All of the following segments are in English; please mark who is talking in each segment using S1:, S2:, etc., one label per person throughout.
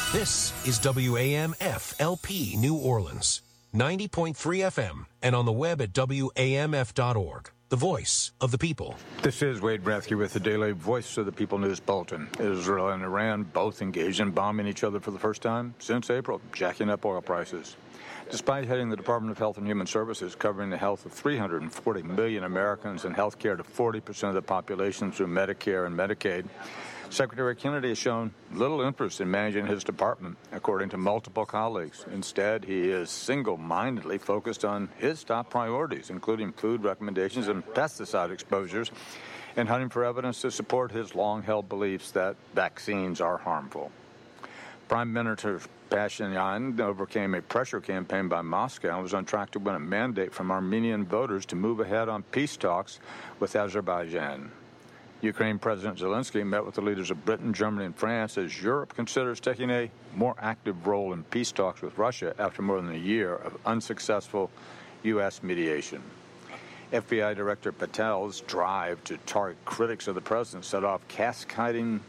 S1: This is WAMF-LP New Orleans, 90.3 FM, and on the web at WAMF.org. The voice of the people.
S2: This is Wade Brathke with the Daily Voice of the People News Bulletin. Israel and Iran both engaged in bombing each other for the first time since April, jacking up oil prices. Despite heading the Department of Health and Human Services, covering the health of 340 million Americans and health care to 40% of the population through Medicare and Medicaid, Secretary Kennedy has shown little interest in managing his department, according to multiple colleagues. Instead, he is single-mindedly focused on his top priorities, including food recommendations and pesticide exposures, and hunting for evidence to support his long-held beliefs that vaccines are harmful. Prime Minister Pashinyan overcame a pressure campaign by Moscow and was on track to win a mandate from Armenian voters to move ahead on peace talks with Azerbaijan. Ukraine President Zelensky met with the leaders of Britain, Germany, and France as Europe considers taking a more active role in peace talks with Russia after more than a year of unsuccessful U.S. mediation. FBI Director Patel's drive to target critics of the president set off cascading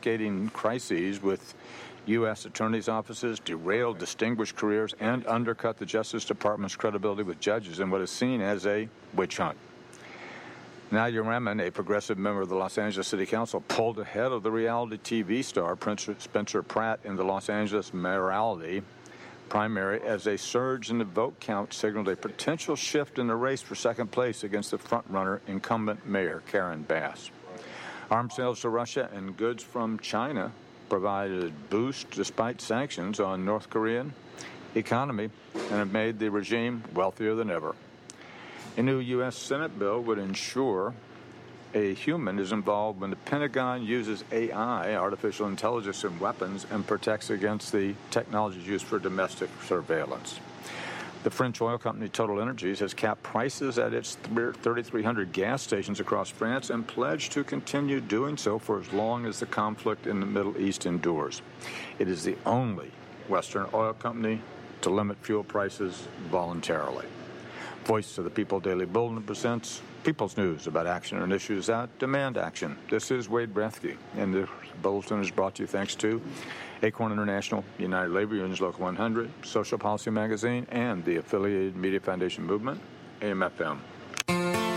S2: crises with U.S. attorneys' offices, derailed distinguished careers, and undercut the Justice Department's credibility with judges in what is seen as a witch hunt. Nadia Raman, a progressive member of the Los Angeles City Council, pulled ahead of the reality TV star Spencer Pratt in the Los Angeles mayoralty primary as a surge in the vote count signaled a potential shift in the race for second place against the frontrunner incumbent mayor Karen Bass. Arms sales to Russia and goods from China provided a boost despite sanctions on North Korean economy and have made the regime wealthier than ever. A new U.S. Senate bill would ensure a human is involved when the Pentagon uses AI, artificial intelligence, in weapons and protects against the technologies used for domestic surveillance. The French oil company Total Energies has capped prices at its 3,300 gas stations across France and pledged to continue doing so for as long as the conflict in the Middle East endures. It is the only Western oil company to limit fuel prices voluntarily. Voice of the People Daily Bulletin presents People's News about action and issues that demand action. This is Wade Brathke, and the bulletin is brought to you thanks to Acorn International, United Labor Unions Local 100, Social Policy Magazine, and the affiliated Media Foundation Movement, AM/FM.